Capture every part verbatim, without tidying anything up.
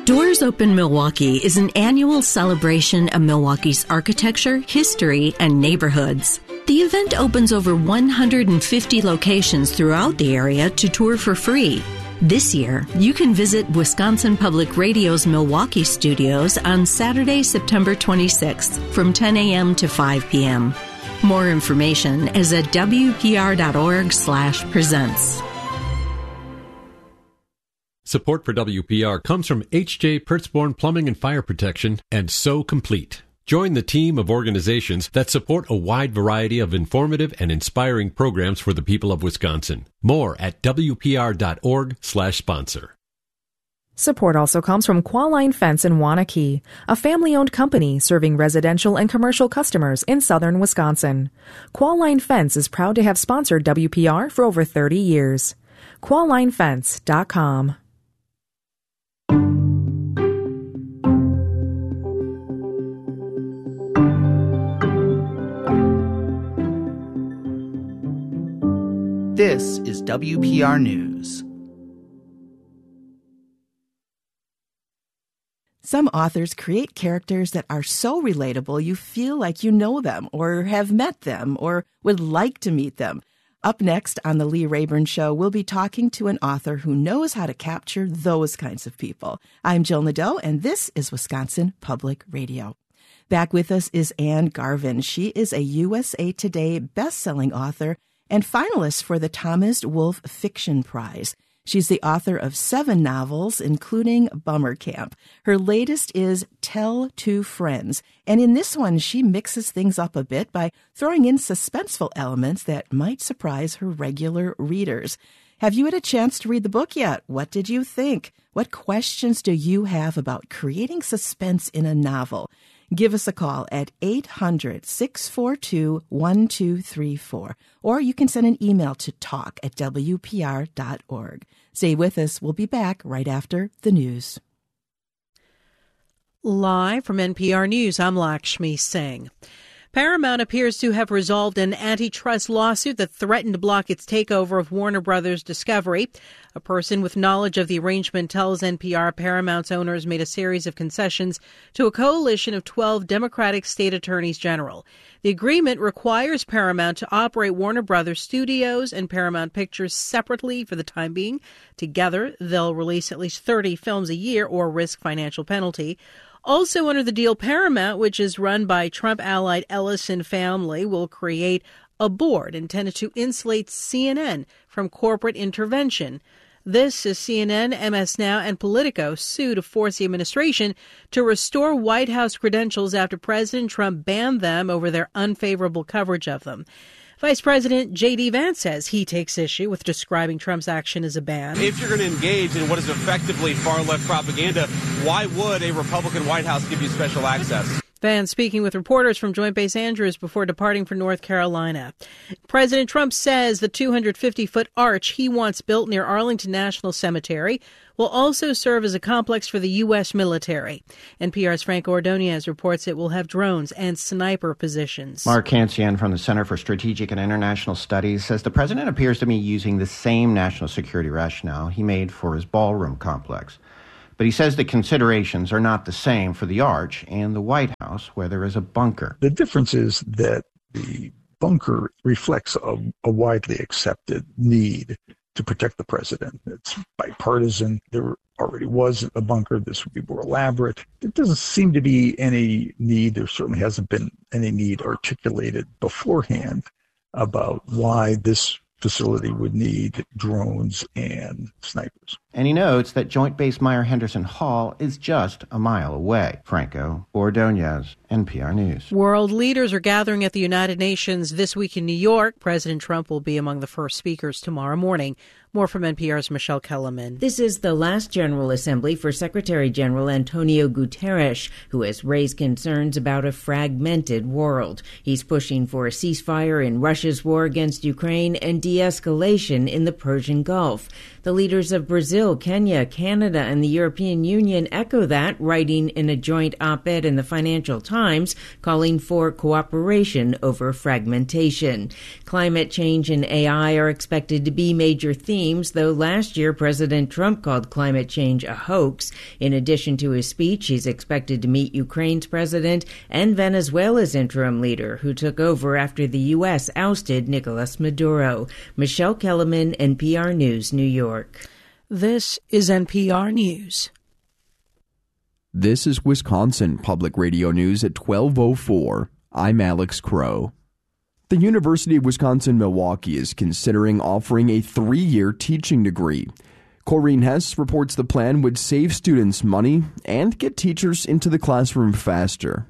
Doors Open Milwaukee is an annual celebration of Milwaukee's architecture, history, and neighborhoods. The event opens over one hundred fifty locations throughout the area to tour for free. This year, you can visit Wisconsin Public Radio's Milwaukee studios on Saturday, September twenty-sixth from ten a.m. to five p.m. More information is at w p r dot org slash presents. Support for W P R comes from H J Pertzborn Plumbing and Fire Protection and So Complete. Join the team of organizations that support a wide variety of informative and inspiring programs for the people of Wisconsin. More at w p r dot org slash sponsor. Support also comes from Qualline Fence in Waunakee, a family-owned company serving residential and commercial customers in southern Wisconsin. Qualline Fence is proud to have sponsored W P R for over thirty years. qualline fence dot com. This is W P R News. Some authors create characters that are so relatable you feel like you know them or have met them or would like to meet them. Up next on The Lee Rayburn Show, we'll be talking to an author who knows how to capture those kinds of people. I'm Jill Nadeau, and this is Wisconsin Public Radio. Back with us is Anne Garvin. She is a U S A Today best-selling author and finalist for the Thomas Wolfe Fiction Prize. She's the author of seven novels, including Bummer Camp. Her latest is Tell Two Friends, and in this one, she mixes things up a bit by throwing in suspenseful elements that might surprise her regular readers. Have you had a chance to read the book yet? What did you think? What questions do you have about creating suspense in a novel? Give us a call at eight hundred, six four two, one two three four, or you can send an email to talk at w p r dot org. Stay with us. We'll be back right after the news. Live from N P R News, I'm Lakshmi Singh. Paramount appears to have resolved an antitrust lawsuit that threatened to block its takeover of Warner Brothers Discovery. A person with knowledge of the arrangement tells N P R Paramount's owners made a series of concessions to a coalition of twelve Democratic state attorneys general. The agreement requires Paramount to operate Warner Brothers Studios and Paramount Pictures separately for the time being. Together, they'll release at least thirty films a year or risk financial penalty. Also under the deal, Paramount, which is run by Trump-allied Ellison family, will create a board intended to insulate C N N from corporate intervention. This is C N N, M S Now, and Politico sue to force the administration to restore White House credentials after President Trump banned them over their unfavorable coverage of them. Vice President J D. Vance says he takes issue with describing Trump's action as a ban. If you're going to engage in what is effectively far-left propaganda, why would a Republican White House give you special access? Vance speaking with reporters from Joint Base Andrews before departing for North Carolina. President Trump says the two hundred fifty foot arch he wants built near Arlington National Cemetery will also serve as a complex for the U S military. N P R's Frank Ordonez reports it will have drones and sniper positions. Mark Cancian from the Center for Strategic and International Studies says the president appears to be using the same national security rationale he made for his ballroom complex. But he says the considerations are not the same for the Arch and the White House, where there is a bunker. The difference is that the bunker reflects a, a widely accepted need to protect the president. It's bipartisan. There already was a bunker. This would be more elaborate. There doesn't seem to be any need. There certainly hasn't been any need articulated beforehand about why this facility would need drones and snipers. And he notes that Joint Base Meyer-Henderson Hall is just a mile away. Franco Ordonez, N P R News. World leaders are gathering at the United Nations this week in New York. President Trump will be among the first speakers tomorrow morning. More from N P R's Michelle Kellerman. This is the last General Assembly for Secretary General Antonio Guterres, who has raised concerns about a fragmented world. He's pushing for a ceasefire in Russia's war against Ukraine and de-escalation in the Persian Gulf. The leaders of Brazil, Kenya, Canada, and the European Union echo that, writing in a joint op-ed in the Financial Times, calling for cooperation over fragmentation. Climate change and A I are expected to be major themes, though last year President Trump called climate change a hoax. In addition to his speech, he's expected to meet Ukraine's president and Venezuela's interim leader, who took over after the U S ousted Nicolas Maduro. Michelle Kellerman, N P R News, New York. This is N P R News. This is Wisconsin Public Radio News at twelve oh four. I'm Alex Crow. The University of Wisconsin-Milwaukee is considering offering a three-year teaching degree. Corrine Hess reports the plan would save students money and get teachers into the classroom faster.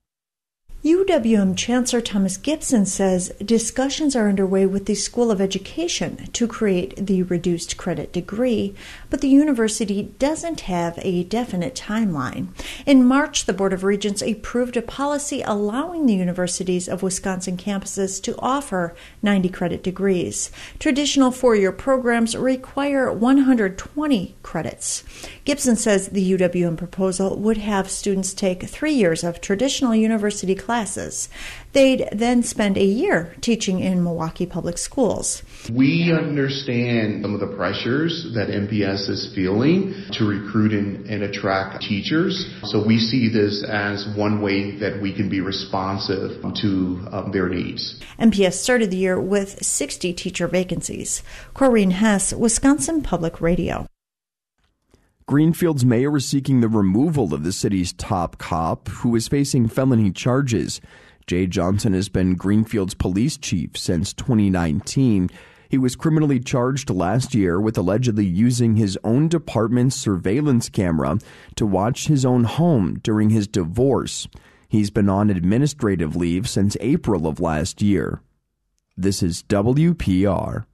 U W M Chancellor Thomas Gibson says discussions are underway with the School of Education to create the reduced credit degree, but the university doesn't have a definite timeline. In March, the Board of Regents approved a policy allowing the universities of Wisconsin campuses to offer ninety credit degrees. Traditional four-year programs require one hundred twenty credits. Gibson says the U W M proposal would have students take three years of traditional university classes. Classes. They'd then spend a year teaching in Milwaukee Public Schools. We understand some of the pressures that M P S is feeling to recruit and, and attract teachers. So we see this as one way that we can be responsive to um, their needs. M P S started the year with sixty teacher vacancies. Corrine Hess, Wisconsin Public Radio. Greenfield's mayor is seeking the removal of the city's top cop, who is facing felony charges. Jay Johnson has been Greenfield's police chief since twenty nineteen. He was criminally charged last year with allegedly using his own department's surveillance camera to watch his own home during his divorce. He's been on administrative leave since April of last year. This is W P R.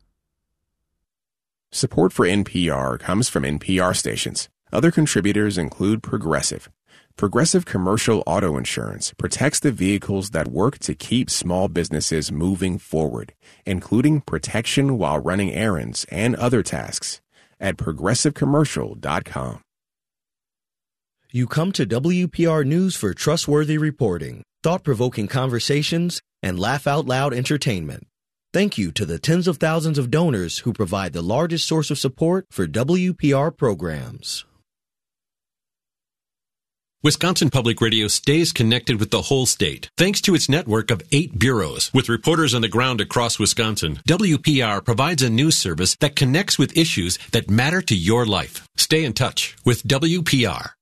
Support for N P R comes from N P R stations. Other contributors include Progressive. Progressive Commercial Auto Insurance protects the vehicles that work to keep small businesses moving forward, including protection while running errands and other tasks. At progressive commercial dot com. You come to W P R News for trustworthy reporting, thought-provoking conversations, and laugh-out-loud entertainment. Thank you to the tens of thousands of donors who provide the largest source of support for W P R programs. Wisconsin Public Radio stays connected with the whole state thanks to its network of eight bureaus. With reporters on the ground across Wisconsin, W P R provides a news service that connects with issues that matter to your life. Stay in touch with W P R.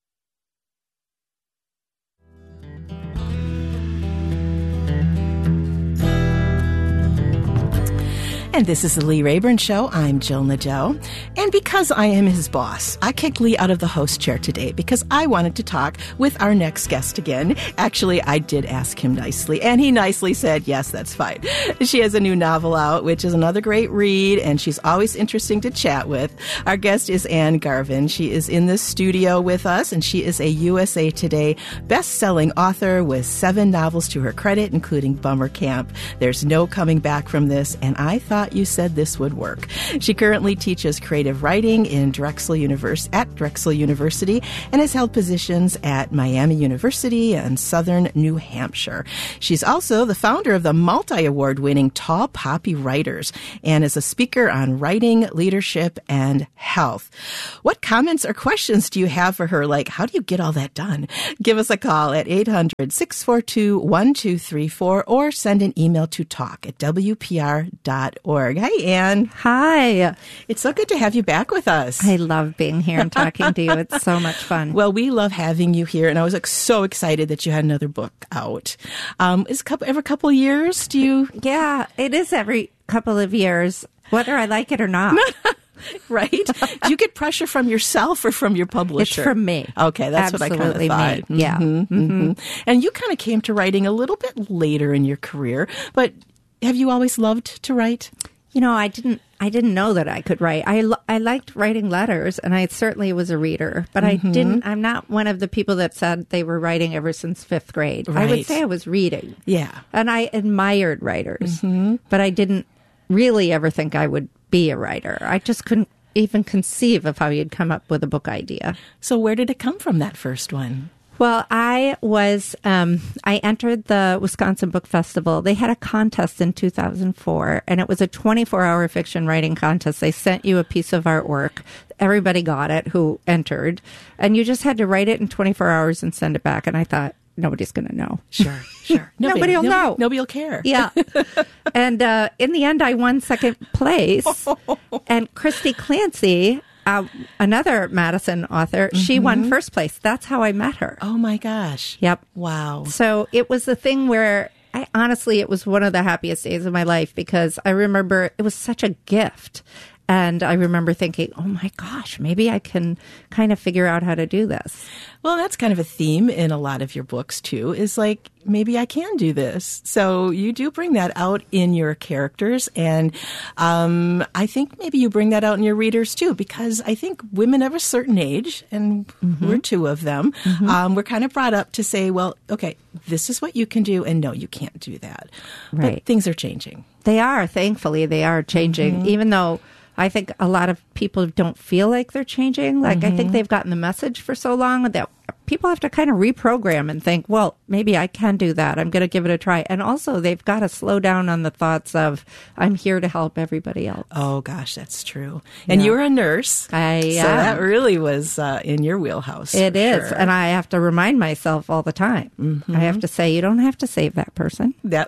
And this is the Lee Rayburn Show. I'm Jill Nadeau. And because I am his boss, I kicked Lee out of the host chair today because I wanted to talk with our next guest again. Actually, I did ask him nicely, and he nicely said, yes, that's fine. She has a new novel out, which is another great read, and she's always interesting to chat with. Our guest is Anne Garvin. She is in the studio with us, and she is a U S A Today best-selling author with seven novels to her credit, including Bummer Camp. There's no coming back from this, and I thought you said this would work. She currently teaches creative writing in Drexel Univers- at Drexel University and has held positions at Miami University and Southern New Hampshire. She's also the founder of the multi-award winning Tall Poppy Writers and is a speaker on writing, leadership, and health. What comments or questions do you have for her? Like, how do you get all that done? Give us a call at eight hundred, six four two, one two three four or send an email to talk at w p r dot org. Hi, Anne. Hi. It's so good to have you back with us. I love being here and talking to you. It's so much fun. Well, we love having you here, and I was like, so excited that you had another book out. Um, is a couple every couple of years? Do you? Yeah, it is every couple of years, whether I like it or not. Right? Do you get pressure from yourself or from your publisher? It's from me. Okay, that's Absolutely what I kind of thought. Me. Yeah. Mm-hmm, mm-hmm. And you kind of came to writing a little bit later in your career, but have you always loved to write? You know, I didn't I didn't know that I could write. I, I liked writing letters, and I certainly was a reader, but mm-hmm. I didn't, I'm not one of the people that said they were writing ever since fifth grade. Right. I would say I was reading. Yeah. And I admired writers, mm-hmm. but I didn't really ever think I would be a writer. I just couldn't even conceive of how you'd come up with a book idea. So where did it come from, that first one? Well, I was, um, I entered the Wisconsin Book Festival. They had a contest in two thousand four, and it was a twenty-four hour fiction writing contest. They sent you a piece of artwork. Everybody got it who entered, and you just had to write it in twenty-four hours and send it back. And I thought, nobody's going to know. Sure, sure. Nobody, nobody will nobody, know. Nobody will care. Yeah. And uh, in the end, I won second place. And Christy Clancy, uh, another Madison author, mm-hmm. she won first place. That's how I met her. Oh, my gosh. Yep. Wow. So it was the thing where I honestly, it was one of the happiest days of my life because I remember it was such a gift. And I remember thinking, oh, my gosh, maybe I can kind of figure out how to do this. Well, that's kind of a theme in a lot of your books, too, is like, maybe I can do this. So you do bring that out in your characters. And um, I think maybe you bring that out in your readers, too, because I think women of a certain age, and mm-hmm. we're two of them, mm-hmm. um, we're kind of brought up to say, well, okay, this is what you can do. And no, you can't do that. Right. But things are changing. They are. Thankfully, they are changing, mm-hmm. even though I think a lot of people don't feel like they're changing. Like, mm-hmm. I think they've gotten the message for so long that people have to kind of reprogram and think, well, maybe I can do that. I'm going to give it a try. And also, they've got to slow down on the thoughts of, I'm here to help everybody else. Oh, gosh, that's true. And yeah. you were a nurse. I So am. that really was uh, in your wheelhouse. It is. Sure. And I have to remind myself all the time. Mm-hmm. I have to say, you don't have to save that person. That,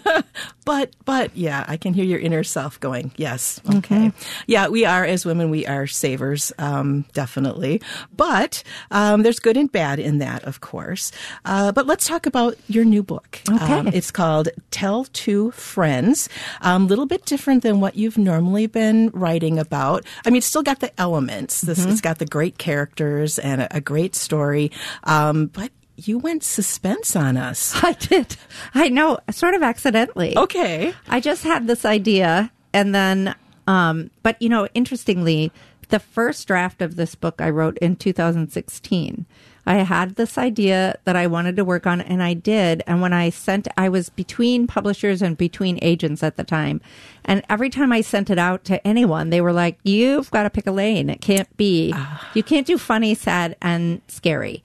but, but yeah, I can hear your inner self going, yes, okay. Mm-hmm. Yeah, we are, as women, we are savers, um, definitely. But um, there's good and bad in that, of course. Uh, but let's talk about your new book. Okay. Um, it's called Tell Two Friends. A um, little bit different than what you've normally been writing about. I mean, it's still got the elements. This, Mm-hmm. It's got the great characters and a, a great story. Um, but you went suspense on us. I did. I know, sort of accidentally. Okay. I just had this idea, and then, um, but, you know, interestingly, the first draft of this book I wrote in two thousand sixteen. I had this idea that I wanted to work on, and I did. And when I sent, I was between publishers and between agents at the time. And every time I sent it out to anyone, they were like, you've got to pick a lane. It can't be, you can't do funny, sad, and scary.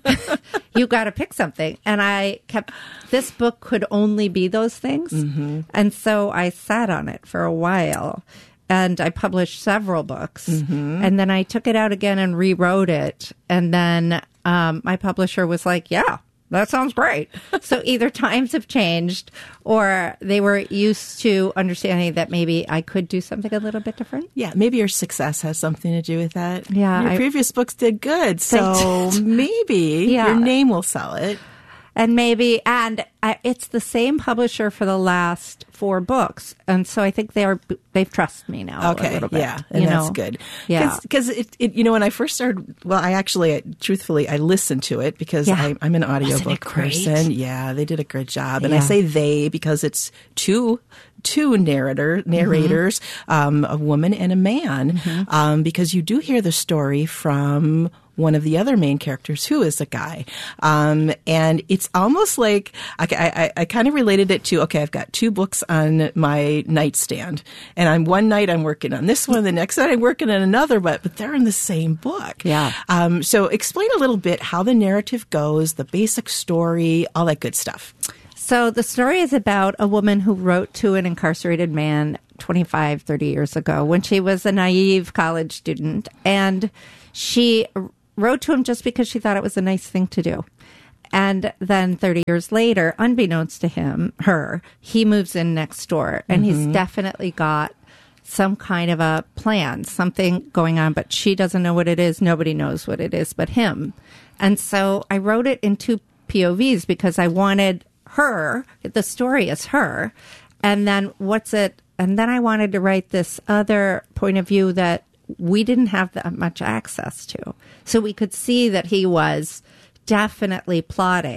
You got to pick something. And I kept, this book could only be those things. Mm-hmm. And so I sat on it for a while. And I published several books. Mm-hmm. And then I took it out again and rewrote it. And then um, my publisher was like, yeah, that sounds great. So either times have changed or they were used to understanding that maybe I could do something a little bit different. Yeah, maybe your success has something to do with that. Yeah. Your I, previous books did good. So maybe yeah. your name will sell it. And maybe, and I, it's the same publisher for the last four books. And so I think they are, they've trusted me now okay, a little bit. Yeah, and you that's know? good. Yeah. Because, it, it, you know, when I first started, well, I actually, truthfully, I listened to it because Yeah. I, I'm an Wasn't audiobook it great? person. Yeah, they did a great job. And Yeah. I say they because it's two two narrator narrators, mm-hmm. um, a woman and a man, mm-hmm. um, because you do hear the story from one of the other main characters who is a guy. Um, and it's almost like, I, I, I kind of related it to, okay, I've got two books on my nightstand and I'm one night I'm working on this one, the next night I'm working on another, but, but they're in the same book. Yeah. Um, so explain a little bit how the narrative goes, the basic story, all that good stuff. So the story is about a woman who wrote to an incarcerated man twenty-five, thirty years ago when she was a naive college student. And she wrote to him just because she thought it was a nice thing to do. And then thirty years later, unbeknownst to him, her, he moves in next door. And mm-hmm. he's definitely got some kind of a plan, something going on, but she doesn't know what it is. Nobody knows what it is but him. And so I wrote it in two P O Vs because I wanted her, the story is her, and then what's it, and then I wanted to write this other point of view that we didn't have that much access to. So we could see that he was definitely plotting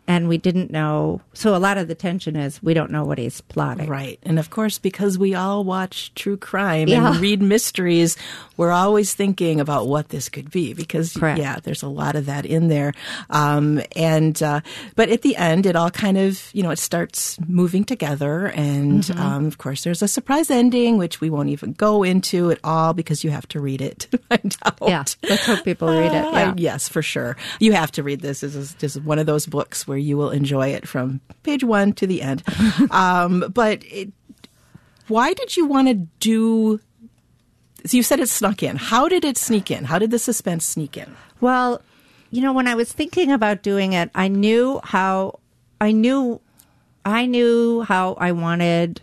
and we didn't know. So a lot of the tension is we don't know what he's plotting. Right. And of course, because we all watch true crime Yeah. and read mysteries, we're always thinking about what this could be because, Correct. yeah, there's a lot of that in there. Um, and, uh, but at the end, it all kind of, you know, it starts moving together. And, Mhm. um, of course, there's a surprise ending, which we won't even go into at all because you have to read it to find out. Yeah. Let's hope people read it. Yeah. Uh, yes, for sure. You have to read this. This is, this is one of those books where you will enjoy it from page one to the end. um, but it, why did you want to do? So you said it snuck in. How did it sneak in? How did the suspense sneak in? Well, you know, when I was thinking about doing it, I knew how I knew I knew how I wanted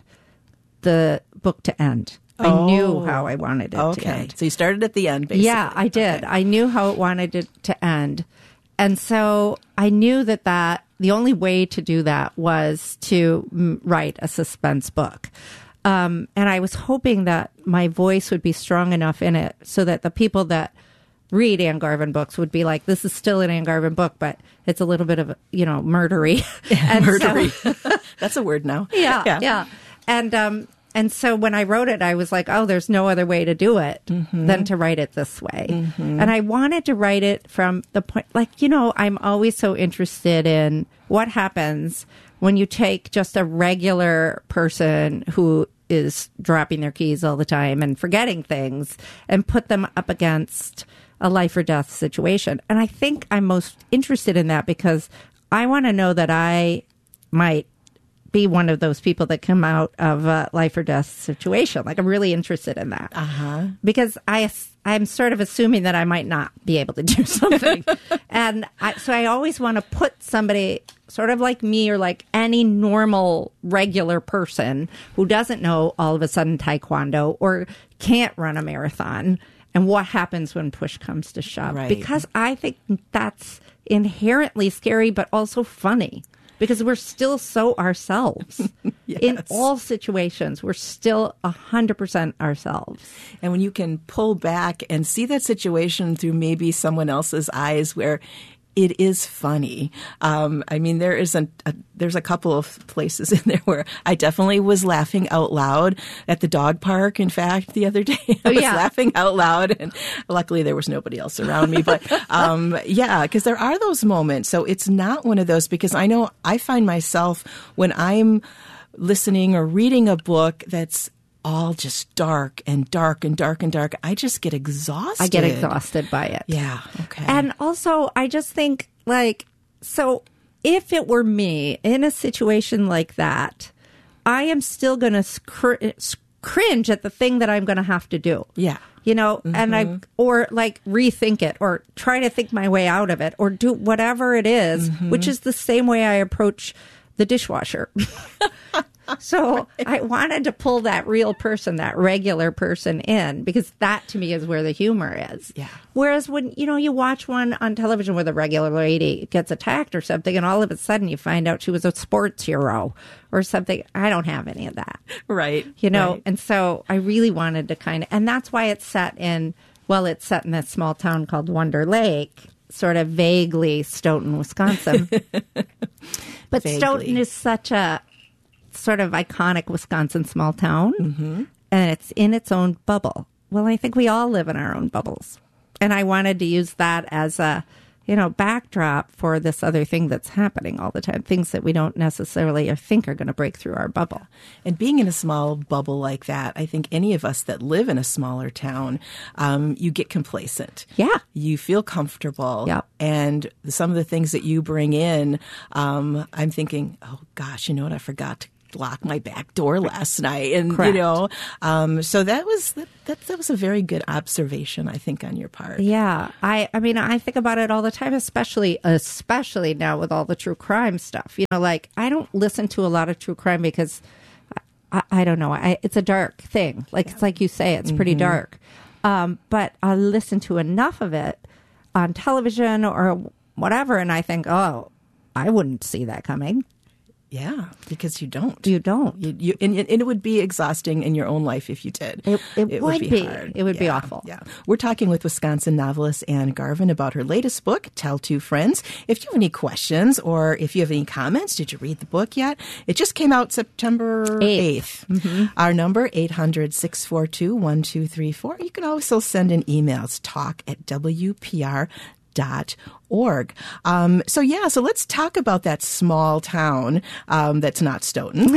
the book to end. I Oh. knew how I wanted it Okay. to end. So you started at the end, basically. Yeah, I did. I knew how it wanted it to end. And so I knew that, that the only way to do that was to mm, write a suspense book. Um, and I was hoping that my voice would be strong enough in it so that the people that read Anne Garvin books would be like, this is still an Anne Garvin book, but it's a little bit of, you know, murdery. And Murdery. so- That's a word now. yeah, Yeah. yeah. And um, and so when I wrote it, I was like, oh, there's no other way to do it Mhm. than to write it this way. Mhm. And I wanted to write it from the point, like, you know, I'm always so interested in what happens when you take just a regular person who is dropping their keys all the time and forgetting things and put them up against a life or death situation. And I think I'm most interested in that because I want to know that I might be one of those people that come out of a life or death situation. Like, I'm really interested in that. Uh-huh. Because I, I'm sort of assuming that I might not be able to do something. and I, so I always want to put somebody sort of like me or like any normal, regular person who doesn't know all of a sudden Taekwondo or can't run a marathon and what happens when push comes to shove. Right. Because I think that's inherently scary, but also funny. Because we're still so ourselves. Yes. In all situations, we're still one hundred percent ourselves. And when you can pull back and see that situation through maybe someone else's eyes where it is funny. Um, I mean, there isn't a, there's a couple of places in there where I definitely was laughing out loud at the dog park. In fact, the other day I Oh, was yeah. laughing out loud, and luckily there was nobody else around me. But um, yeah, because there are those moments. So it's not one of those, because I know I find myself when I'm listening or reading a book that's all just dark and dark and dark and dark, I just get exhausted. I get exhausted by it. Yeah. Okay. And also, I just think, like, so if it were me in a situation like that, I am still going to scr- cringe at the thing that I'm going to have to do. Yeah. You know, and I, or like rethink it or try to think my way out of it or do whatever it is, which is the same way I approach the dishwasher. So I wanted to pull that real person, that regular person in, because that to me is where the humor is. Yeah. Whereas when, you know, you watch one on television where the regular lady gets attacked or something, and all of a sudden you find out she was a sports hero or something. I don't have any of that. Right. You know, right. and so I really wanted to kind of, and that's why it's set in, well, it's set in this small town called Wonder Lake, sort of vaguely Stoughton, Wisconsin. But Vaguely. Stoughton is such a sort of iconic Wisconsin small town, Mm-hmm. and it's in its own bubble. Well, I think we all live in our own bubbles. And I wanted to use that as a, you know, backdrop for this other thing that's happening all the time, things that we don't necessarily or think are going to break through our bubble. And being in a small bubble like that, I think any of us that live in a smaller town, um, you get complacent. Yeah. You feel comfortable. Yep. And some of the things that you bring in, um, I'm thinking, oh, gosh, you know what? I forgot to lock my back door last night. And, Correct. you know, um, so that was that, that, that was a very good observation, I think, on your part. Yeah. I, I mean, I think about it all the time, especially, especially now with all the true crime stuff. You know, like, I don't listen to a lot of true crime because I, I don't know. I, it's a dark thing. Like, it's like you say, it's pretty Mhm. dark. Um, but I listen to enough of it on television or whatever, and I think, oh, I wouldn't see that coming. Yeah, because you don't. You don't. You, you, and, and it would be exhausting in your own life if you did. It, it, it would, would be. be. Hard. It would yeah, be awful. Yeah. We're talking with Wisconsin novelist Anne Garvin about her latest book, Tell Two Friends. If you have any questions or if you have any comments, did you read the book yet? It just came out September eighth. Mm-hmm. Our number, eight hundred, six four two, one two three four. You can also send in emails, talk at W P R dot org. Um, so yeah, so let's talk about that small town um, that's not Stoughton.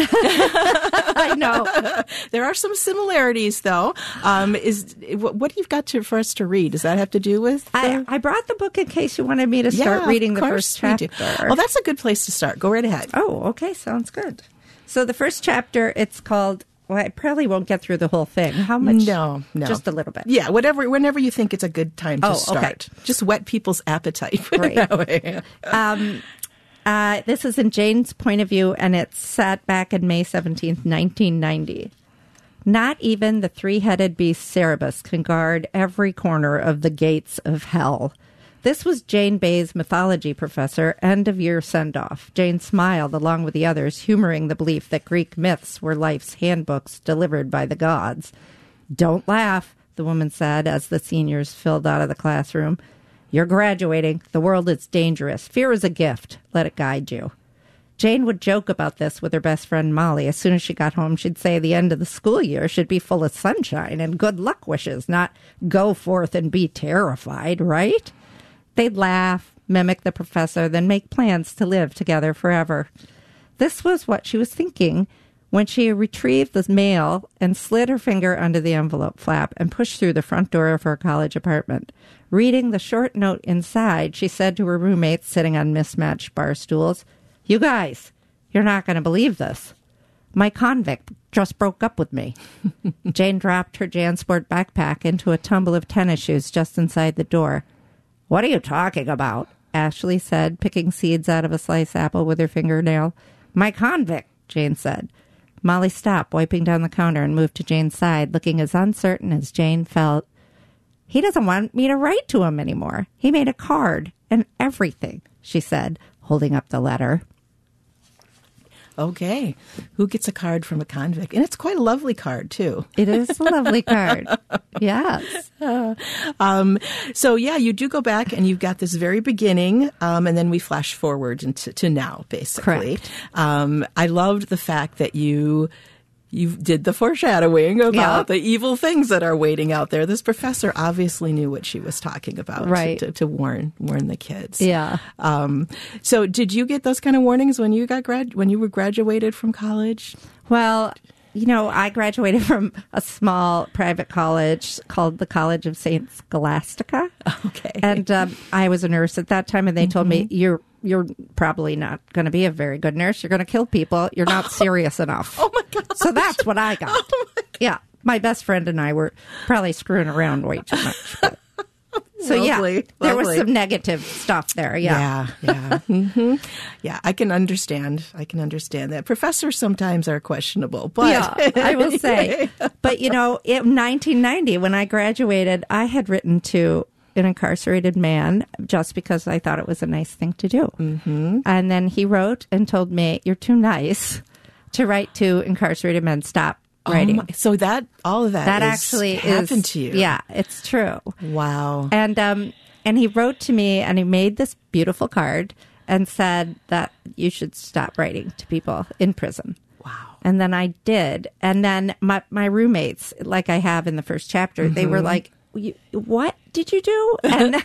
I know. There are some similarities, though. Um, is what, what do you got to, for us to read? Does that have to do with? The... I, I brought the book in case you wanted me to start yeah, reading the first chapter. Well, that's a good place to start. Go right ahead. Oh, okay. Sounds good. So the first chapter, it's called... Well, I probably won't get through the whole thing. How much? No, no. Just a little bit. Yeah, whatever. Whenever you think it's a good time to oh, start. Okay. Just whet people's appetite. Great. That way. um, uh, this is in Jane's point of view, and it's set back in May seventeenth, nineteen ninety. Not even the three-headed beast Cerberus can guard every corner of the gates of hell. This was Jane Bay's mythology professor end-of-year send-off. Jane smiled along with the others, humoring the belief that Greek myths were life's handbooks delivered by the gods. Don't laugh, the woman said as the seniors filed out of the classroom. You're graduating. The world is dangerous. Fear is a gift. Let it guide you. Jane would joke about this with her best friend Molly. As soon as she got home, she'd say the end of the school year should be full of sunshine and good luck wishes, not go forth and be terrified, right? They'd laugh, mimic the professor, then make plans to live together forever. This was what she was thinking when she retrieved the mail and slid her finger under the envelope flap and pushed through the front door of her college apartment. Reading the short note inside, she said to her roommates sitting on mismatched bar stools, "You guys, you're not going to believe this. My convict just broke up with me." Jane dropped her JanSport backpack into a tumble of tennis shoes just inside the door. "What are you talking about?" Ashley said, picking seeds out of a sliced apple with her fingernail. "My convict," Jane said. Molly stopped, wiping down the counter, and moved to Jane's side, looking as uncertain as Jane felt. "He doesn't want me to write to him anymore. He made a card and everything," she said, holding up the letter. Okay. Who gets a card from a convict? And it's quite a lovely card, too. It is a lovely card. Yes. Uh, um, so, yeah, you do go back and you've got this very beginning, um, and then we flash forward into to now, basically. Correct. Um, I loved the fact that you... You did the foreshadowing about yeah. the evil things that are waiting out there. This professor obviously knew what she was talking about, right. to, to, to warn warn the kids. Yeah. Um, so, did you get those kind of warnings when you got grad when you were graduated from college? Well, you know, I graduated from a small private college called the College of Saint Scholastica. Okay. And um, I was a nurse at that time, and they mm-hmm. told me, you're you're probably not going to be a very good nurse. You're going to kill people. You're not serious enough. Oh, my God. So that's what I got. Oh my yeah. My best friend and I were probably screwing around way too much. But. So, lovely, yeah, lovely. there was some negative stuff there. Yeah. Yeah. Yeah. mm-hmm. Yeah. I can understand. I can understand that. Professors sometimes are questionable, but. Yeah, I will say. But, you know, in nineteen ninety, when I graduated, I had written to an incarcerated man just because I thought it was a nice thing to do. Mm-hmm. And then he wrote and told me, "You're too nice to write to incarcerated men. Stop writing." Oh my, so that all of that, that is, actually happened is, to you. Yeah, it's true. Wow. And um, and he wrote to me and he made this beautiful card and said that you should stop writing to people in prison. Wow. And then I did. And then my, my roommates, like I have in the first chapter, mm-hmm. they were like, You, what did you do? And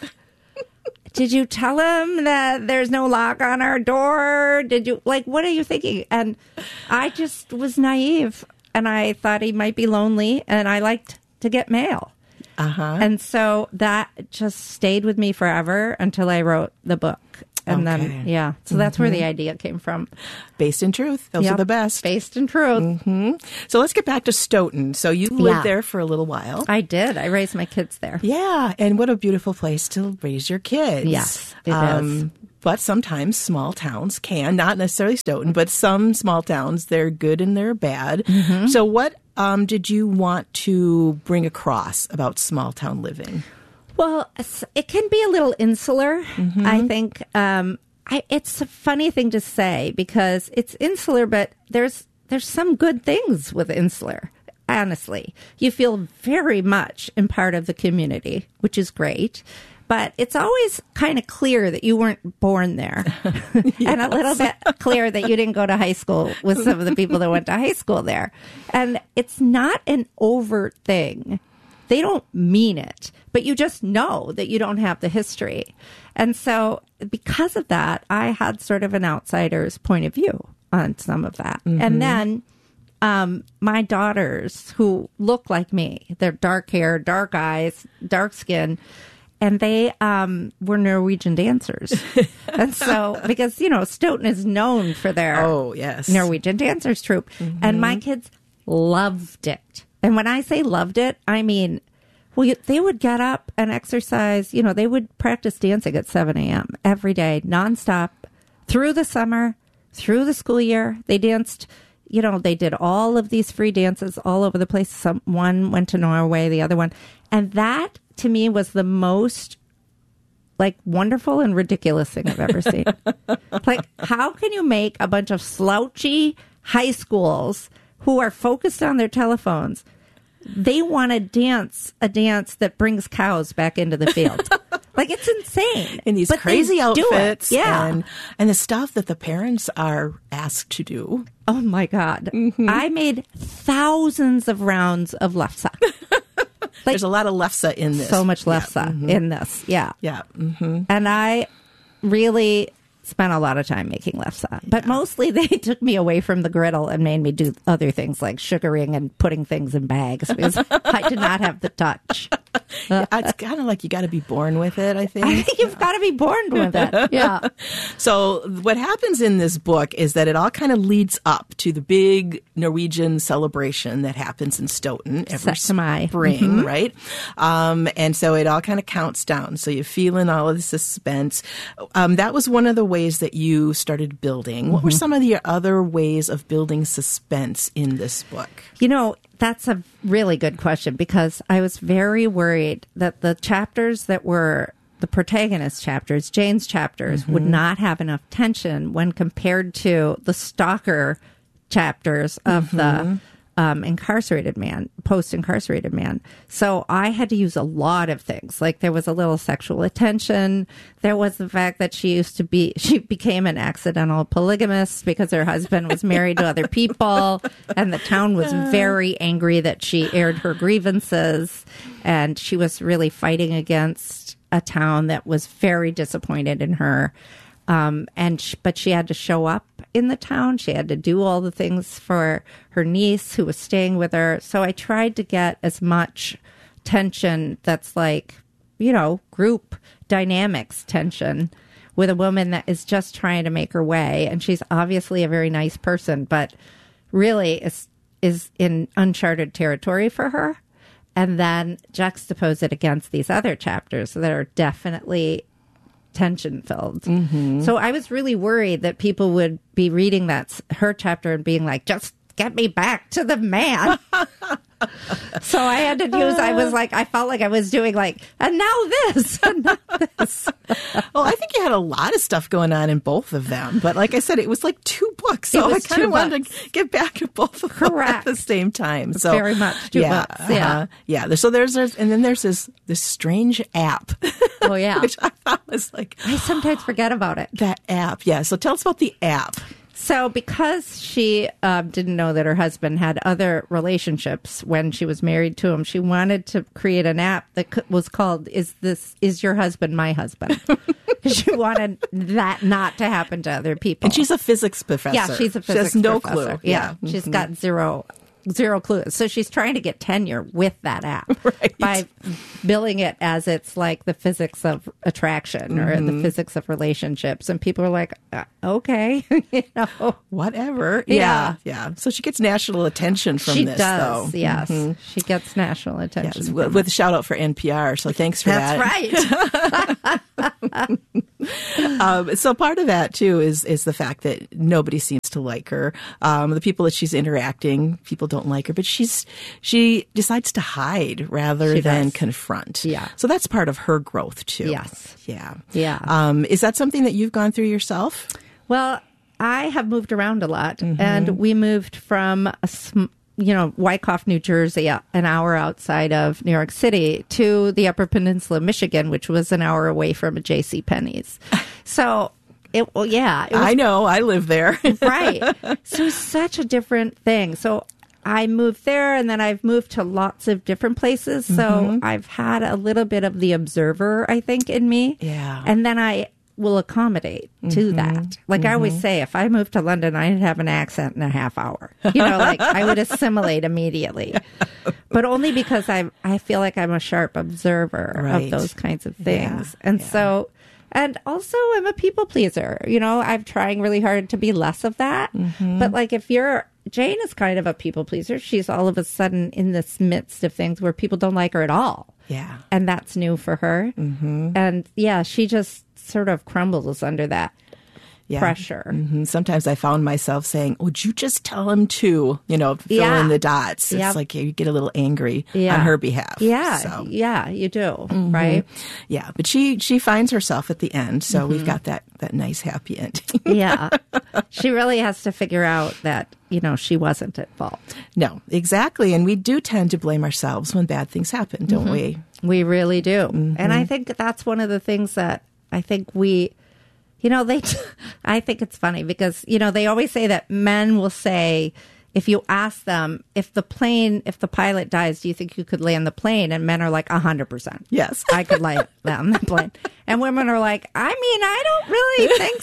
did you tell him that there's no lock on our door? Did you, like, what are you thinking? And I just was naive, and I thought he might be lonely, and I liked to get mail. Uh-huh. And so that just stayed with me forever until I wrote the book. And okay. then, yeah. So that's mm-hmm. where the idea came from. Based in truth. Those yep. are the best. Based in truth. Mm-hmm. So let's get back to Stoughton. So you lived yeah. there for a little while. I did. I raised my kids there. Yeah. And what a beautiful place to raise your kids. Yes, it um, is. But sometimes small towns can, not necessarily Stoughton, but some small towns, they're good and they're bad. Mm-hmm. So what um, did you want to bring across about small town living? Well, it can be a little insular. Mm-hmm. I think um, I, it's a funny thing to say because it's insular, but there's there's some good things with insular. Honestly, you feel very much in part of the community, which is great. But it's always kind of clear that you weren't born there, yes. and a little bit clear that you didn't go to high school with some of the people that went to high school there. And it's not an overt thing. They don't mean it, but you just know that you don't have the history. And so because of that, I had sort of an outsider's point of view on some of that. Mm-hmm. And then um, my daughters, who look like me, they're dark hair, dark eyes, dark skin, and they um, were Norwegian dancers. And so, because, you know, Stoughton is known for their oh, yes. Norwegian dancers troupe. Mm-hmm. And my kids loved it. And when I say loved it, I mean, well, they would get up and exercise. You know, they would practice dancing at seven a.m. every day, nonstop, through the summer, through the school year. They danced, you know, they did all of these free dances all over the place. Some, one went to Norway, the other one. And that, to me, was the most, like, wonderful and ridiculous thing I've ever seen. Like, how can you make a bunch of slouchy high schools who are focused on their telephones, they want to dance a dance that brings cows back into the field? Like, it's insane. In these but crazy outfits. Yeah. And, and the stuff that the parents are asked to do. Oh, my God. Mm-hmm. I made thousands of rounds of lefse. Like, there's a lot of lefse in this. So much lefse yeah. mm-hmm. in this. Yeah. Yeah. Mm-hmm. And I really spent a lot of time making lefse. But yeah. mostly they took me away from the griddle and made me do other things like sugaring and putting things in bags because I did not have the touch. Yeah, it's kind of like you got to be born with it, I think. I think you've got to be born with it. Yeah. So what happens in this book is that it all kind of leads up to the big Norwegian celebration that happens in Stoughton every spring, mm-hmm. right? Um, and so it all kind of counts down. So you're feeling all of the suspense. Um, that was one of the ways that you started building. What mm-hmm. were some of the other ways of building suspense in this book? You know, that's a really good question because I was very worried that the chapters that were the protagonist chapters, Jane's chapters, mm-hmm. would not have enough tension when compared to the stalker chapters of mm-hmm. the um, incarcerated man, post-incarcerated man. So I had to use a lot of things. Like there was a little sexual attention. There was the fact that she used to be, she became an accidental polygamist because her husband was married to other people. And the town was very angry that she aired her grievances. And she was really fighting against a town that was very disappointed in her. Um, and sh- but she had to show up in the town. She had to do all the things for her niece who was staying with her. So I tried to get as much tension that's like, you know, group dynamics tension with a woman that is just trying to make her way. And she's obviously a very nice person, but really is, is in uncharted territory for her. And then juxtapose it against these other chapters that are definitely tension filled. Mm-hmm. So I was really worried that people would be reading that her chapter and being like, just get me back to the man. So I had to use, I was like, I felt like I was doing like, and now this, and now this. Well, I think you had a lot of stuff going on in both of them. But like I said, it was like two books. So I kind of wanted to get back to both of them at the same time. So very much two yeah, books. Yeah. Uh, yeah. So there's, there's, and then there's this, this strange app. Oh, yeah. Which I thought was like, I sometimes forget about it. That app. Yeah. So tell us about the app. So because she uh, didn't know that her husband had other relationships when she was married to him, she wanted to create an app that c- was called "Is This Is Your Husband My Husband?" Because she wanted that not to happen to other people. And she's a physics professor. Yeah, she's a physics she has no professor. clue. Yeah, yeah. she's mm-hmm. got zero. Zero clues. So she's trying to get tenure with that app right. by billing it as it's like the physics of attraction or mm-hmm. the physics of relationships. And people are like, uh, okay, you know, whatever. Yeah. yeah. Yeah. So she gets national attention from she this, does, though. Yes. Mm-hmm. She gets national attention. Yes, with, with a shout out for N P R. So thanks for That's that. That's right. um, so part of that, too, is, is the fact that nobody seems to like her. Um, the people that she's interacting, people don't like her, but she's she decides to hide rather She than does. confront. Yeah. So that's part of her growth too. Yes. Yeah. Yeah. Um, is that something that you've gone through yourself? Well, I have moved around a lot, Mhm. and we moved from a sm- you know, Wyckoff, New Jersey, uh, an hour outside of New York City, to the Upper Peninsula, Michigan, which was an hour away from a J C Penney's. So, it, well, yeah. It was, I know. I live there. right. So, such a different thing. So, I moved there, and then I've moved to lots of different places. So, Mhm. I've had a little bit of the observer, I think, in me. Yeah. And then I will accommodate to Mhm. that. Like I always Mhm. say, if I moved to London, I'd have an accent in a half hour. You know, like I would assimilate immediately. But only because I I feel like I'm a sharp observer Right. of those kinds of things. Yeah, And yeah. so, and also I'm a people pleaser. You know, I'm trying really hard to be less of that. Mhm. But like if you're, Jane is kind of a people pleaser. She's all of a sudden in this midst of things where people don't like her at all. Yeah. And that's new for her. Mm-hmm. And yeah, she just sort of crumbles under that Yeah. pressure. hmm Sometimes I found myself saying, would you just tell him to, you know, fill Yeah. in the dots. It's Yep. like you get a little angry Yeah. on her behalf. Yeah, So. yeah, you do, Mhm. right? Yeah, but she she finds herself at the end, so we've Mhm. got that that nice happy ending. Yeah. She really has to figure out that, you know, she wasn't at fault. No, exactly. And we do tend to blame ourselves when bad things happen, don't Mhm. we? We really do. And Mm-hmm. I think that's one of the things that I think we, you know, they, I think it's funny because, you know, they always say that men will say, if you ask them, if the plane, if the pilot dies, do you think you could land the plane? And men are like, a hundred percent. Yes. I could land the plane. And women are like, I mean, I don't really think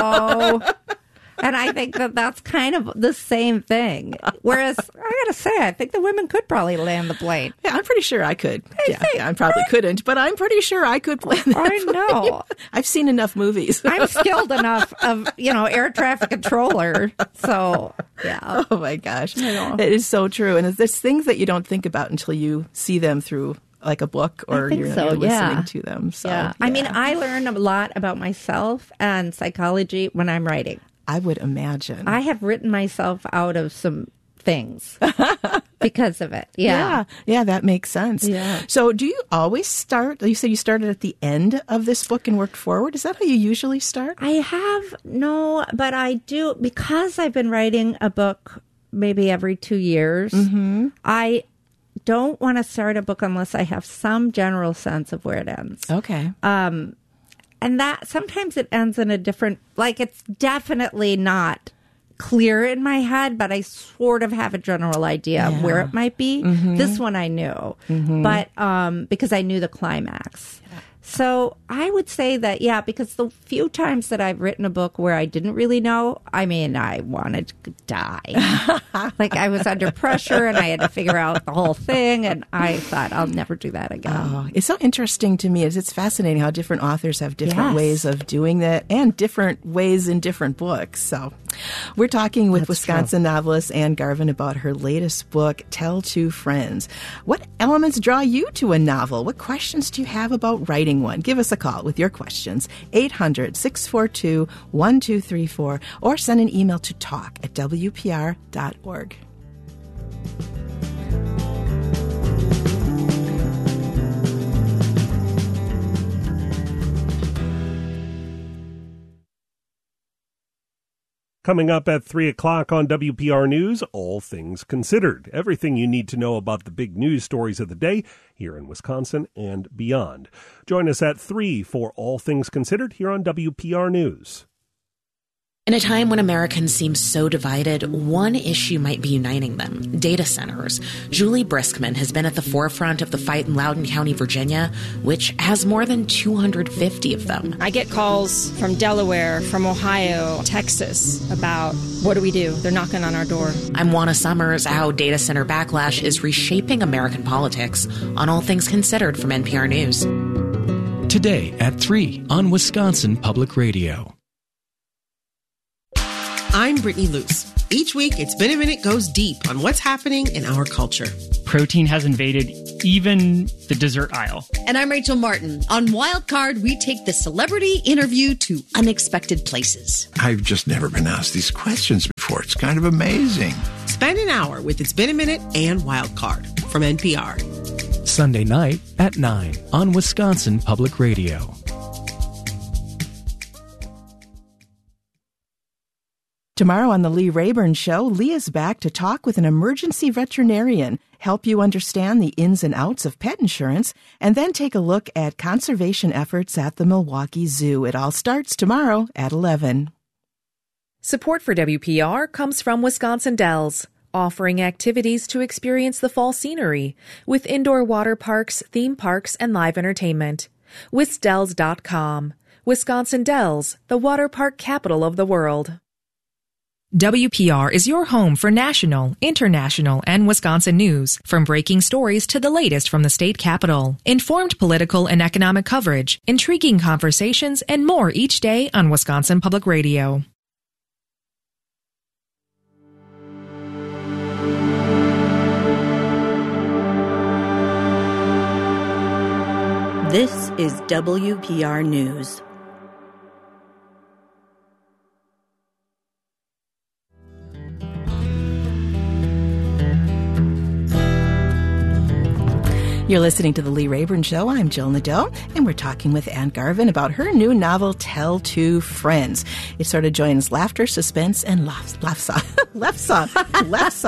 so. And I think that that's kind of the same thing. Whereas, I gotta say, I think the women could probably land the plane. Yeah, I'm pretty sure I could. Yeah, yeah, I probably couldn't, but I'm pretty sure I could land that I know. plane. I've seen enough movies. I'm skilled enough of, you know, air traffic controller. So, yeah. Oh my gosh. I know. It is so true. And there's things that you don't think about until you see them through like a book or I think you're, so, you're listening yeah. to them. So, yeah. I mean, I learn a lot about myself and psychology when I'm writing. I would imagine. I have written myself out of some things because of it. Yeah. yeah. Yeah, that makes sense. Yeah. So do you always start? You said you started at the end of this book and worked forward. Is that how you usually start? I have no, but I do, because I've been writing a book maybe every two years. Mm-hmm. I don't want to start a book unless I have some general sense of where it ends. Okay. Um, and that sometimes it ends in a different, like it's definitely not clear in my head, but I sort of have a general idea Yeah. of where it might be. Mhm. This one I knew, Mhm. but um, because I knew the climax. So I would say that, yeah, because the few times that I've written a book where I didn't really know, I mean, I wanted to die. Like I was under pressure and I had to figure out the whole thing. And I thought, I'll never do that again. Oh, it's so interesting to me. It's, it's fascinating how different authors have different Yes. ways of doing that and different ways in different books. So we're talking with That's Wisconsin novelist Anne Garvin about her latest book, Tell Two Friends. What elements draw you to a novel? What questions do you have about writing one? Give us a call with your questions, eight hundred, six four two, one two three four, or send an email to talk at w p r dot org. Coming up at three o'clock on W P R News, All Things Considered. Everything you need to know about the big news stories of the day here in Wisconsin and beyond. Join us at three for All Things Considered here on W P R News. In a time when Americans seem so divided, one issue might be uniting them: data centers. Julie Briskman has been at the forefront of the fight in Loudoun County, Virginia, which has more than two hundred fifty of them. I get calls from Delaware, from Ohio, Texas about what do we do? They're knocking on our door. I'm Juana Summers. How data center backlash is reshaping American politics on All Things Considered from N P R News. Today at three on Wisconsin Public Radio. I'm Brittany Luce. Each week, It's Been a Minute goes deep on what's happening in our culture. Protein has invaded even the dessert aisle. And I'm Rachel Martin. On Wildcard, we take the celebrity interview to unexpected places. I've just never been asked these questions before. for. It's kind of amazing. Spend an hour with It's Been a Minute and Wildcard from N P R. Sunday night at nine on Wisconsin Public Radio. Tomorrow on the Lee Rayburn Show, Lee is back to talk with an emergency veterinarian, help you understand the ins and outs of pet insurance, and then take a look at conservation efforts at the Milwaukee Zoo. It all starts tomorrow at eleven. Support for W P R comes from Wisconsin Dells, offering activities to experience the fall scenery with indoor water parks, theme parks, and live entertainment. Wisdells dot com. Wisconsin Dells, the water park capital of the world. W P R is your home for national, international, and Wisconsin news, from breaking stories to the latest from the state capitol. Informed political and economic coverage, intriguing conversations, and more each day on Wisconsin Public Radio. This is W P R News. You're listening to The Lee Rayburn Show. I'm Jill Nadeau, and we're talking with Anne Garvin about her new novel, Tell Two Friends. It sort of joins laughter, suspense, and laughs, laughs, laughs, laughs.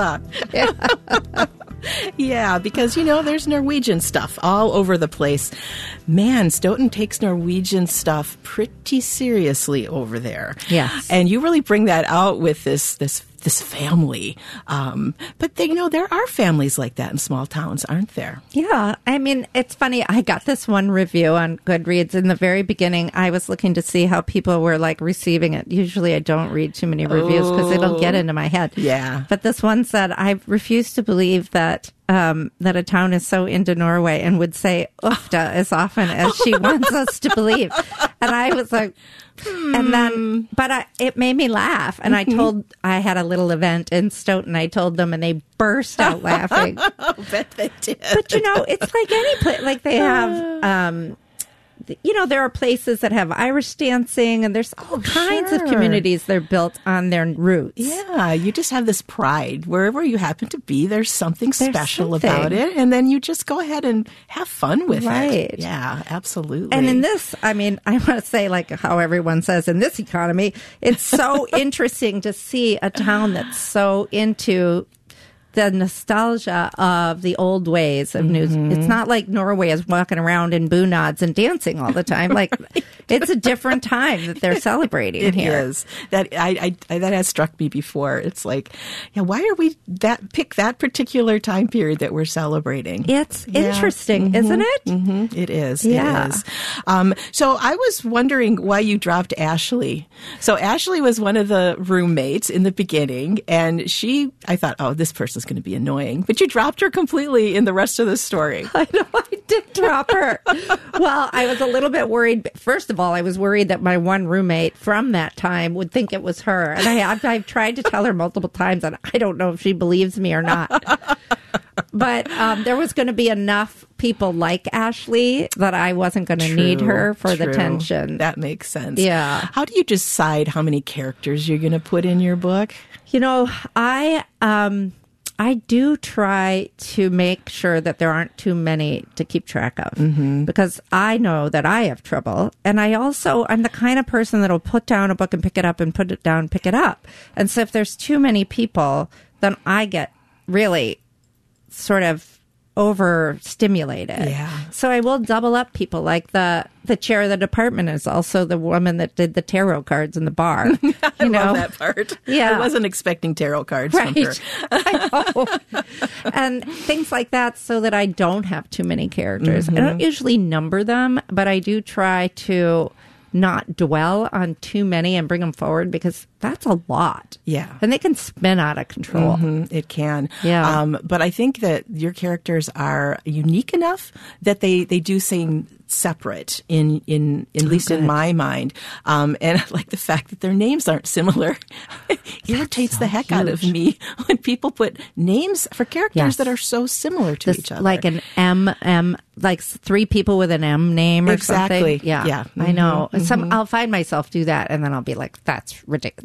Yeah. Yeah, because, you know, there's Norwegian stuff all over the place. Man, Stoughton takes Norwegian stuff pretty seriously over there. Yes. And you really bring that out with this this this family. Um, but, they, you know, there are families like that in small towns, aren't there? Yeah. I mean, it's funny. I got this one review on Goodreads. In the very beginning, I was looking to see how people were, like, receiving it. Usually I don't read too many reviews because it'll get into my head. Yeah. But this one said, I refuse to believe that Um, that a town is so into Norway, and would say "ufta" as often as she wants us to believe. And I was like, hmm. and then, but I, it made me laugh. And I told, I had a little event in Stoughton. I told them, and they burst out laughing. I bet they did. But you know, it's like any place, like they have, um, you know, there are places that have Irish dancing, and there's all oh, kinds sure. of communities that are built on their roots. Yeah, you just have this pride. Wherever you happen to be, there's something there's special something. about it, and then you just go ahead and have fun with right. it. Yeah, absolutely. And in this, I mean, I want to say, like how everyone says in this economy, it's so interesting to see a town that's so into the nostalgia of the old ways of news. Mm-hmm. It's not like Norway is walking around in bunnads and dancing all the time. Like right. It's a different time that they're celebrating it here. It is. That I, I that has struck me before. It's like, yeah, why are we that pick that particular time period that we're celebrating? It's yeah. interesting, mm-hmm. isn't it? Mm-hmm. It is. Yeah. It is. Um, so I was wondering why you dropped Ashley. So Ashley was one of the roommates in the beginning, and she, I thought, oh, this person is going to be annoying, but you dropped her completely in the rest of the story. I know, I did drop her. Well, I was a little bit worried. First of all, I was worried that my one roommate from that time would think it was her, and I, I've, I've tried to tell her multiple times, and I don't know if she believes me or not. But um, there was going to be enough people like Ashley that I wasn't going to need her for true. the tension. That makes sense. Yeah. How do you decide how many characters you're going to put in your book? You know, I um, I do try to make sure that there aren't too many to keep track of, mm-hmm. because I know that I have trouble. And I also, I'm the kind of person that'll put down a book and pick it up and put it down, pick it up. And so if there's too many people, then I get really sort of overstimulated. Yeah. So I will double up people. Like the the chair of the department is also the woman that did the tarot cards in the bar. You I know? love that part. Yeah. I wasn't expecting tarot cards right. from her. I know. And things like that, so that I don't have too many characters. Mm-hmm. I don't usually number them, but I do try to not dwell on too many and bring them forward, because that's a lot. Yeah. And they can spin out of control. Mm-hmm. It can. Yeah. Um, but I think that your characters are unique enough that they, they do seem separate in, in, in at least good. in my mind. Um, and I like the fact that their names aren't similar. It irritates so the heck huge. out of me when people put names for characters Yes. that are so similar to This, each other. like an M, M, like three people with an M name or Exactly. something. Yeah. Yeah. I know. Mm-hmm. Some, I'll find myself do that, and then I'll be like, that's ridiculous.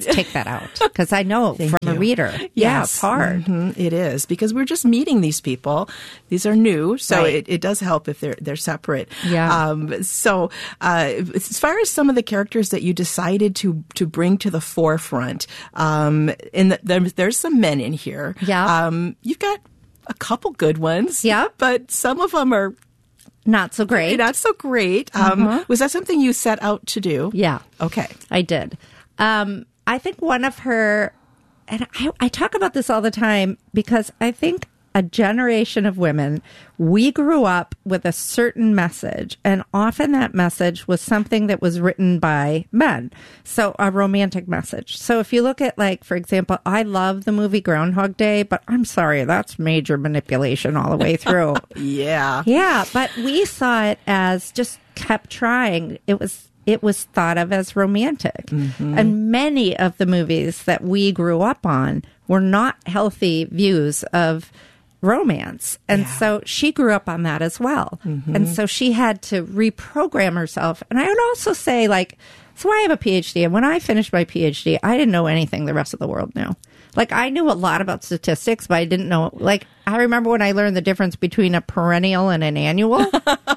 take that out because I know from you. a reader. Yes. Yeah, it's hard. Mm-hmm. It is because we're just meeting these people. These are new, so Right. it, it does help if they're they're separate. Yeah. Um, so uh, as far as some of the characters that you decided to to bring to the forefront, um, in the, there, there's some men in here. Yeah. Um, you've got a couple good ones. Yeah. But some of them are not so great. Not so great. Um, Uh-huh. Was that something you set out to do? Yeah. Okay. I did. Um, I think one of her, and I, I talk about this all the time because I think a generation of women, we grew up with a certain message, and often that message was something that was written by men. So a romantic message. So if you look at, like, for example, I love the movie Groundhog Day, but I'm sorry, that's major manipulation all the way through. Yeah. Yeah, but we saw it as just kept trying. It was it was thought of as romantic. Mm-hmm. And many of the movies that we grew up on were not healthy views of romance. And Yeah. so she grew up on that as well. Mhm. And so she had to reprogram herself. And I would also say, like, so I have a P H D, and when I finished my P H D, I didn't know anything the rest of the world knew. Like, I knew a lot about statistics, but I didn't know, like, I remember when I learned the difference between a perennial and an annual.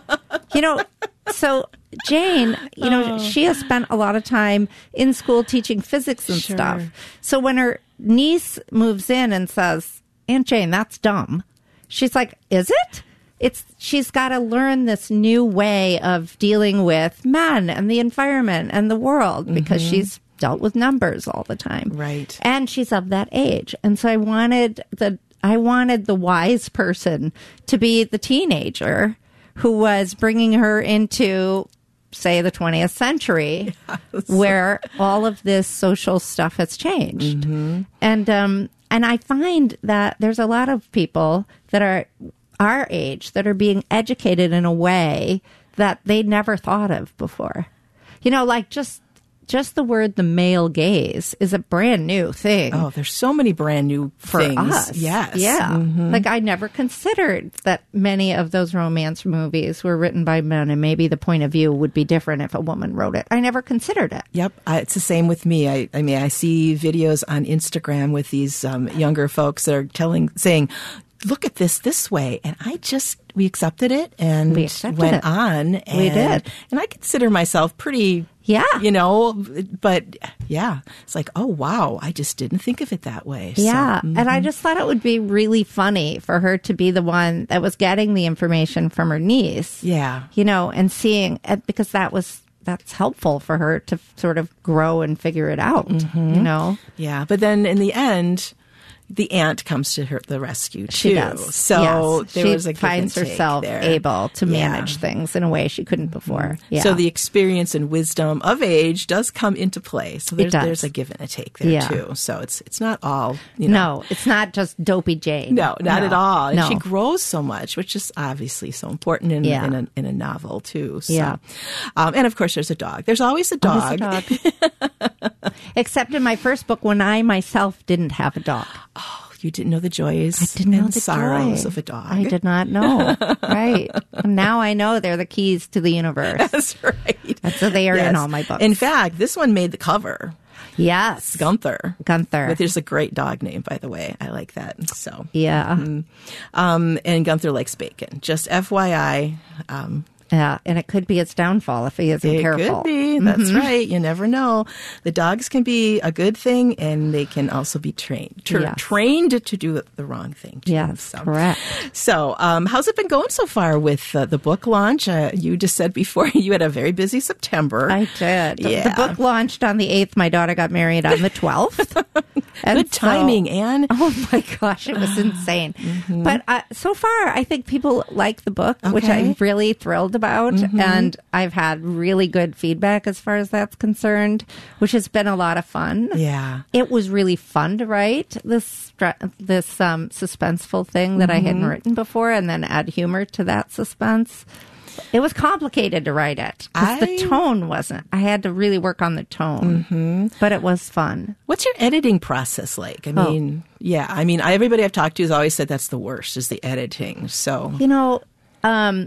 You know, so Jane, you know, Oh. she has spent a lot of time in school teaching physics and Sure. stuff. So when her niece moves in and says, Aunt Jane, that's dumb, she's like, is it? It's she's got to learn this new way of dealing with men and the environment and the world because Mhm. she's dealt with numbers all the time. Right. And she's of that age. And so I wanted the I wanted the wise person to be the teenager who was bringing her into, say, the twentieth century, Yes. where all of this social stuff has changed. Mhm. And um, and I find that there's a lot of people that are our age that are being educated in a way that they never thought of before. You know, like just just the word the male gaze is a brand new thing. Oh, there's so many brand new For things. us. Yes. Yeah. Mhm. Like, I never considered that many of those romance movies were written by men, and maybe the point of view would be different if a woman wrote it. I never considered it. Yep, I, it's the same with me. I, I mean, I see videos on Instagram with these um, younger folks that are telling, saying, "Look at this this way," and I just we accepted it and We accepted went it. on. And, We did. and I consider myself pretty. Yeah, you know, but yeah, it's like, oh wow, I just didn't think of it that way. So, Yeah. And I mhm. just thought it would be really funny for her to be the one that was getting the information from her niece. Yeah. You know, and seeing, uh, because that was, that's helpful for her to sort of grow and figure it out, Mhm. you know? Yeah, but then in the end, the aunt comes to her the rescue too. She does. So Yes. there she was a give finds and take herself there. able to Yeah. manage things in a way she couldn't before. Yeah. So the experience and wisdom of age does come into play. So there's does. there's a give and a take there Yeah. too. So it's it's not all you know. No, it's not just dopey Jane. No, not No. at all. And No. she grows so much, which is obviously so important in, Yeah. in, a, in a novel too. So. Yeah. Um, and of course, there's a dog. There's always a dog. Always a dog. Except in my first book, when I myself didn't have a dog. Oh, you didn't know the joys I didn't know and the sorrows joy. of a dog. I did not know. Right. And now I know they're the keys to the universe. That's right. That's so they are Yes. in all my books. In fact, this one made the cover. Yes. Gunther. Gunther. But there's a great dog name, by the way. I like that. So Yeah. mm. um, and Gunther likes bacon. Just F Y I. Um, Yeah. And it could be its downfall if he isn't it careful. could be. That's Mhm. right. You never know. The dogs can be a good thing, and they can also be trained tra- Yes. trained to do the wrong thing. Too. Yes, So. correct. So, um, how's it been going so far with uh, the book launch? Uh, you just said before you had a very busy September. I did. The- Yeah. The book launched on the eighth. My daughter got married on the twelfth. Good timing, Anne. Oh my gosh, it was insane. Mm-hmm. But uh, so far, I think people like the book, which Okay. I'm really thrilled about. Mhm. And I've had really good feedback as far as that's concerned, which has been a lot of fun. Yeah. It was really fun to write this stra- this um, suspenseful thing that I hadn't Mhm. written before, and then add humor to that suspense. It was complicated to write it because the I- tone wasn't. I had to really work on the tone, Mm-hmm. but it was fun. What's your editing process like? I Oh. mean, yeah, I mean, everybody I've talked to has always said that's the worst is the editing. So, You know, um,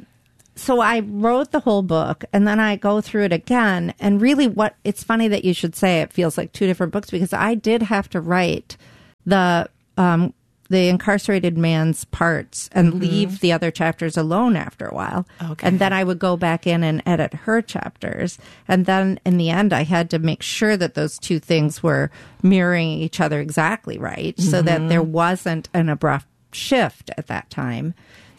so I wrote the whole book, and then I go through it again. And really, what it's funny that you should say it feels like two different books, because I did have to write the um, the incarcerated man's parts and mm-hmm. leave the other chapters alone after a while. Okay. And then I would go back in and edit her chapters. And then in the end, I had to make sure that those two things were mirroring each other exactly right, mm-hmm. so that there wasn't an abrupt shift at that time.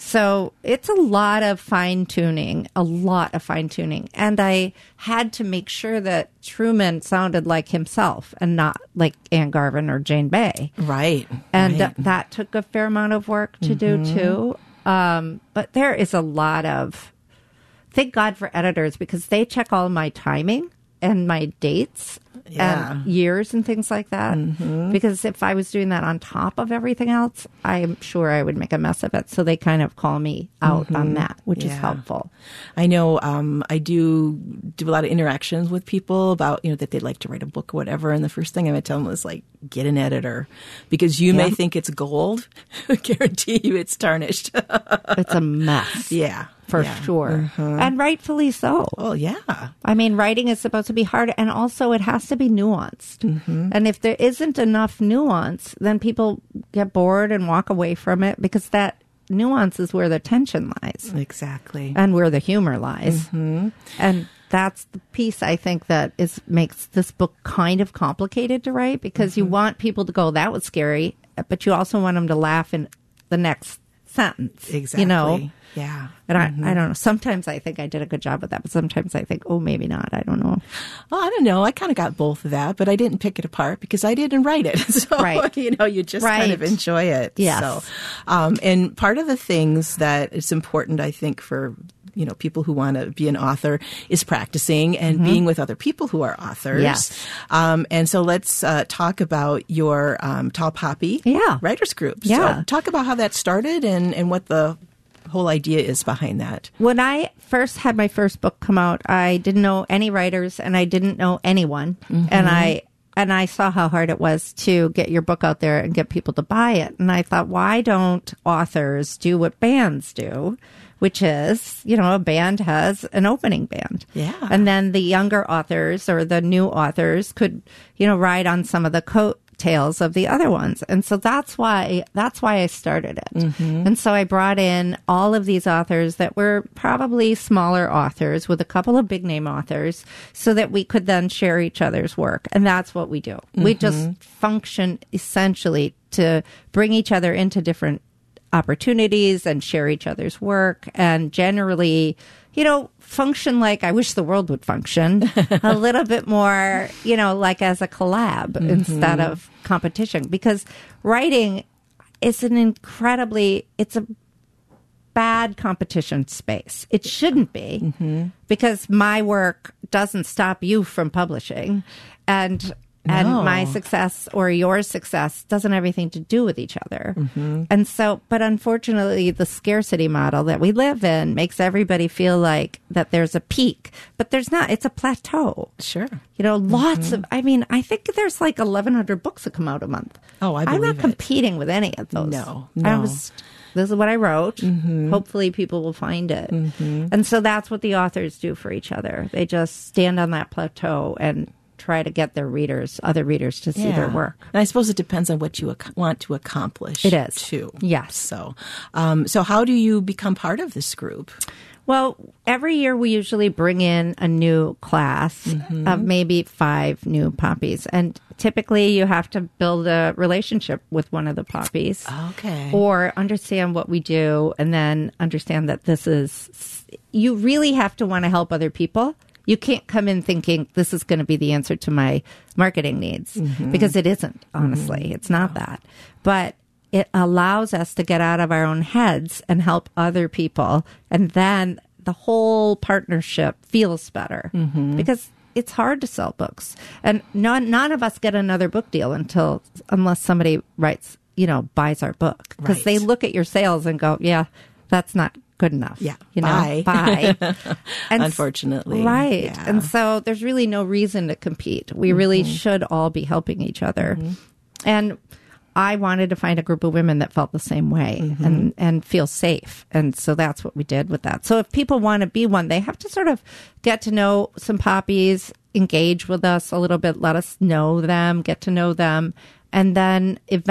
So it's a lot of fine tuning, a lot of fine tuning. And I had to make sure that Truman sounded like himself and not like Anne Garvin or Jane Bay. Right. And right. Th- that took a fair amount of work to mm-hmm. do too. Um, but there is a lot of, thank God for editors, because they check all my timing and my dates yeah. and years and things like that. Mm-hmm. Because if I was doing that on top of everything else, I'm sure I would make a mess of it. So they kind of call me out mm-hmm. on that, which yeah. is helpful. I know um, I do do a lot of interactions with people about, you know, that they'd like to write a book or whatever. And the first thing I would tell them is, like, get an editor, because you yeah. may think it's gold. I guarantee you it's tarnished. It's a mess. Yeah. For yeah. sure. Mm-hmm. And rightfully so. Oh, yeah. I mean, writing is supposed to be hard, and also it has to be nuanced. Mm-hmm. And if there isn't enough nuance, then people get bored and walk away from it, because that nuance is where the tension lies. Exactly. And where the humor lies. Mm-hmm. And that's the piece, I think, that is makes this book kind of complicated to write, because mm-hmm. you want people to go, that was scary, but you also want them to laugh in the next sentence. Exactly. You know? Yeah. And mm-hmm. I, I don't know. Sometimes I think I did a good job with that, but sometimes I think, oh, maybe not. I don't know. Well, I don't know. I kind of got both of that, but I didn't pick it apart because I didn't write it. So, right. you know, you just right. kind of enjoy it. Yes. So, um, and part of the things that is important, I think, for you know, people who want to be an author is practicing and mm-hmm. being with other people who are authors. Yes. Um, and so let's uh, talk about your um, Tall Poppy yeah. Writers Group. Yeah. So talk about how that started and, and what the whole idea is behind that. When I first had my first book come out, I didn't know any writers and I didn't know anyone. Mm-hmm. And I and I saw how hard it was to get your book out there and get people to buy it. And I thought, why don't authors do what bands do? Which is, you know, a band has an opening band. Yeah. And then the younger authors or the new authors could, you know, ride on some of the coattails of the other ones. And so that's why, that's why I started it. Mm-hmm. And so I brought in all of these authors that were probably smaller authors with a couple of big name authors so that we could then share each other's work. And that's what we do. Mm-hmm. We just function essentially to bring each other into different opportunities and share each other's work and generally, you know, function like I wish the world would function a little bit more, you know, like as a collab mm-hmm. instead of competition, because writing is an incredibly, it's a bad competition space. It shouldn't be mm-hmm. because my work doesn't stop you from publishing and And no. my success or your success doesn't have anything to do with each other. Mm-hmm. And so, but unfortunately, the scarcity model that we live in makes everybody feel like that there's a peak, but there's not. It's a plateau. Sure. You know, lots mm-hmm. of, I mean, I think there's like eleven hundred books that come out a month. Oh, I believe I'm not it. competing with any of those. No, no. I was, this is what I wrote. Mm-hmm. Hopefully people will find it. Mm-hmm. And so that's what the authors do for each other. They just stand on that plateau and try to get their readers, other readers, to see yeah. their work. And I suppose it depends on what you ac- want to accomplish. It is. Too. Yes. So, um, so how do you become part of this group? Well, every year we usually bring in a new class mm-hmm. of maybe five new poppies. And typically you have to build a relationship with one of the poppies. Okay. Or understand what we do and then understand that this is, you really have to want to help other people. You can't come in thinking this is going to be the answer to my marketing needs mm-hmm. because it isn't, honestly. Mm-hmm. It's not that. But it allows us to get out of our own heads and help other people. And then the whole partnership feels better mm-hmm. because it's hard to sell books. And none, none of us get another book deal until, unless somebody writes, you know, buys our book. Because right. they look at your sales and go, yeah, that's not good enough. Yeah. You know, bye. bye. And unfortunately. Right. Yeah. And so there's really no reason to compete. We mm-hmm. really should all be helping each other. Mm-hmm. And I wanted to find a group of women that felt the same way mm-hmm. and, and feel safe. And so that's what we did with that. So if people want to be one, they have to sort of get to know some poppies, engage with us a little bit, let us know them, get to know them, and then eventually